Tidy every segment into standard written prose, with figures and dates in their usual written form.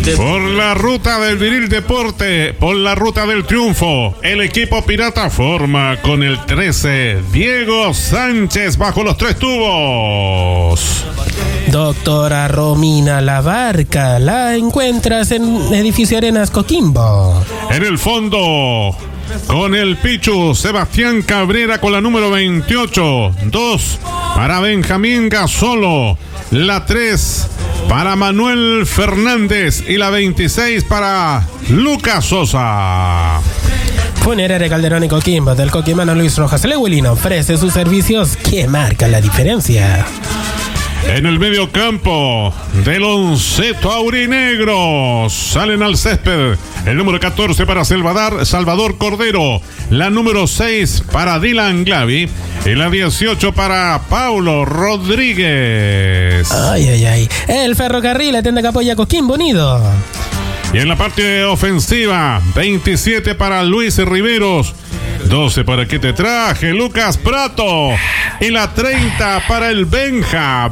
Por la ruta del viril deporte, por la ruta del triunfo, el equipo pirata forma con el 13, Diego Sánchez bajo los 3 tubos. Doctora Romina Labarca, la encuentras en Edificio Arenas Coquimbo. En el fondo, con el Pichu, Sebastián Cabrera con la número 28. 2 para Benjamín Gasolo. La 3 para Manuel Fernández y la 26 para Lucas Sosa. Funeraria Calderón y Coquimbo del coquimano Luis Rojas Lewelino ofrece sus servicios que marcan la diferencia. En el medio campo del Once Aurinegro salen al césped el número 14 para Salvador Cordero, la número 6 para Dylan Glavi y la 18 para Paulo Rodríguez. Ay. El Ferrocarril atiende que apoya Coquimbo Unido. Y en la parte ofensiva, 27 para Luis Riveros, 12 para ¿Qué te traje? Lucas Prato. Y la 30 para el Benja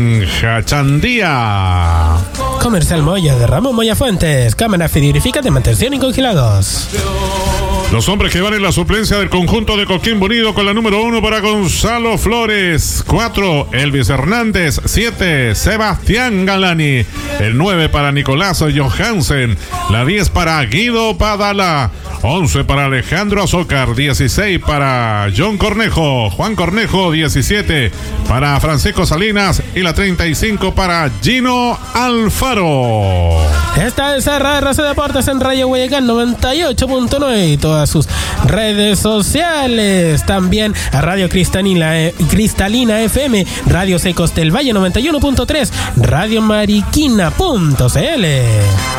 Chandía. Comercial Moya de Ramón Moya Fuentes. Cámara frigorífica de mantención y congelados. Los hombres que van en la suplencia del conjunto de Coquimbo Unido con la número 1 para Gonzalo Flores, 4 Elvis Hernández, 7 Sebastián Galani, el 9 para Nicolás Johansen, la 10 para Guido Padala, 11 para Alejandro Azócar, 16 para Juan Cornejo, 17 para Francisco Salinas y la 35 para Gino Alfaro. Esta es RRC Deportes en Radio Guayacán 98.9 y todas sus redes sociales. También a Radio Cristalina FM, Radio Secos del Valle 91.3, Radio Mariquina.cl.